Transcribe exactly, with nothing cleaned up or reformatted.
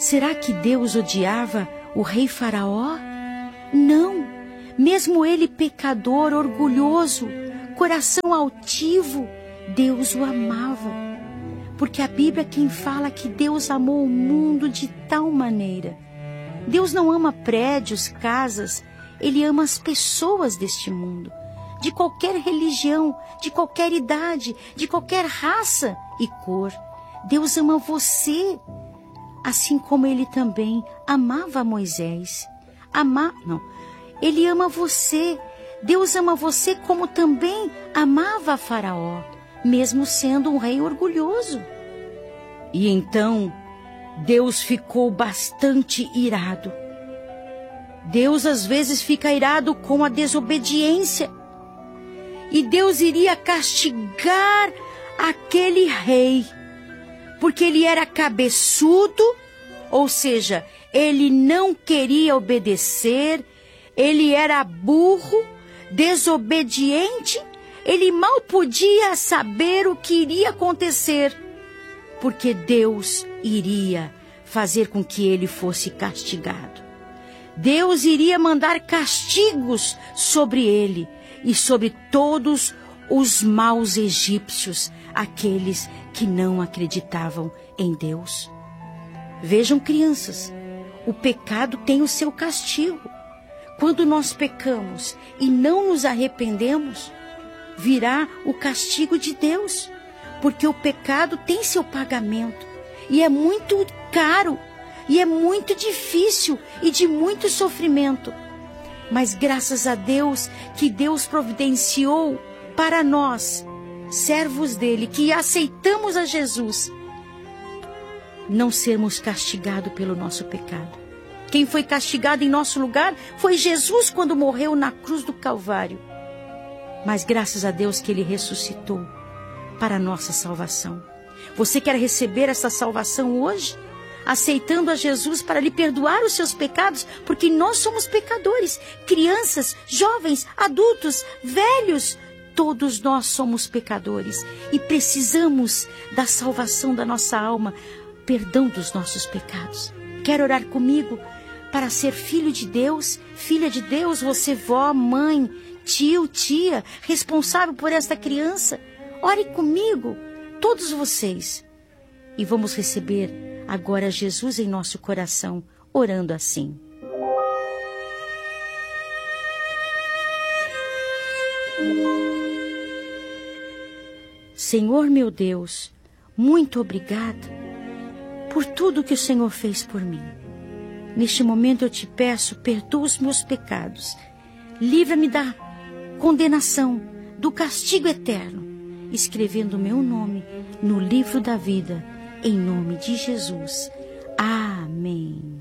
Será que Deus odiava o rei Faraó? Não, mesmo ele pecador, orgulhoso, coração altivo, Deus o amava. Porque a Bíblia é quem fala que Deus amou o mundo de tal maneira. Deus não ama prédios, casas, Ele ama as pessoas deste mundo, de qualquer religião, de qualquer idade, de qualquer raça e cor. Deus ama você, assim como Ele também amava Moisés. Ama, não, Ele ama você. Deus ama você como também amava Faraó, mesmo sendo um rei orgulhoso. E então Deus ficou bastante irado. Deus às vezes fica irado com a desobediência. E Deus iria castigar aquele rei, porque ele era cabeçudo, ou seja, ele não queria obedecer, ele era burro, desobediente, ele mal podia saber o que iria acontecer, porque Deus iria fazer com que ele fosse castigado. Deus iria mandar castigos sobre ele e sobre todos os maus egípcios, aqueles que não acreditavam em Deus. Vejam, crianças, o pecado tem o seu castigo. Quando nós pecamos e não nos arrependemos, virá o castigo de Deus, porque o pecado tem seu pagamento e é muito caro e é muito difícil e de muito sofrimento. Mas graças a Deus que Deus providenciou para nós, servos dele, que aceitamos a Jesus, não sermos castigados pelo nosso pecado. Quem foi castigado em nosso lugar foi Jesus quando morreu na cruz do Calvário. Mas graças a Deus que ele ressuscitou para a nossa salvação. Você quer receber essa salvação hoje? Aceitando a Jesus para lhe perdoar os seus pecados, porque nós somos pecadores. Crianças, jovens, adultos, velhos, todos nós somos pecadores e precisamos da salvação da nossa alma, perdão dos nossos pecados. Quer orar comigo para ser filho de Deus, filha de Deus, você vó, mãe, tio, tia, responsável por esta criança? Ore comigo, todos vocês, e vamos receber agora Jesus em nosso coração, orando assim. Senhor meu Deus, muito obrigada por tudo que o Senhor fez por mim. Neste momento eu te peço, perdoa os meus pecados. Livra-me da condenação, do castigo eterno, escrevendo o meu nome no livro da vida, em nome de Jesus. Amém.